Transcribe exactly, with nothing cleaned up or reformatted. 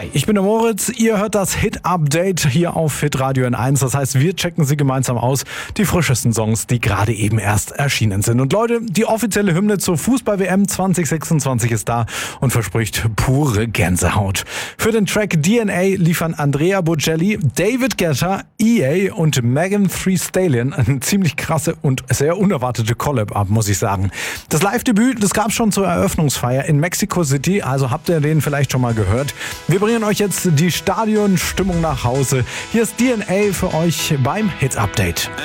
Hi, ich bin der Moritz. Ihr hört das Hit-Update hier auf Hitradio N eins. Das heißt, wir checken sie gemeinsam aus, die frischesten Songs, die gerade eben erst erschienen sind. Und Leute, die offizielle Hymne zur Fußball-W M zwanzig sechsundzwanzig ist da und verspricht pure Gänsehaut. Für den Track D N A liefern Andrea Bocelli, David Guetta, E A und Megan Thee Stallion eine ziemlich krasse und sehr unerwartete Collab ab, muss ich sagen. Das Live-Debüt, das gab es schon zur Eröffnungsfeier in Mexico City, also habt ihr den vielleicht schon mal gehört. Wir bringen euch jetzt die Stadionstimmung nach Hause. Hier ist D N A für euch beim Hit-Update.